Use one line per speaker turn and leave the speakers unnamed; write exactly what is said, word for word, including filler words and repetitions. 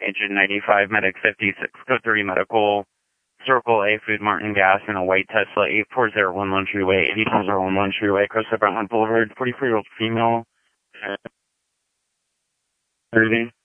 Agent ninety-five, Medic fifty-six, code three, Medical, Circle A, Food Martin Gas, and a white Tesla, eight four zero one one Freeway, eight four zero one one Freeway, across the Brentwood Boulevard, forty-four-year-old female. thirty.